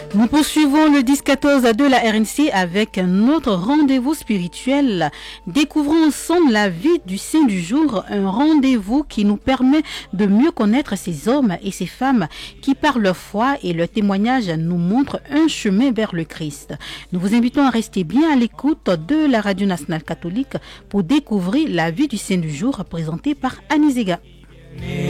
Nous poursuivons le 10-14 de la RNC avec notre rendez-vous spirituel. Découvrons ensemble la vie du Saint du jour, un rendez-vous qui nous permet de mieux connaître ces hommes et ces femmes qui, par leur foi et leur témoignage, nous montrent un chemin vers le Christ. Nous vous invitons à rester bien à l'écoute de la Radio Nationale Catholique pour découvrir la vie du Saint du jour présentée par Annie Zega.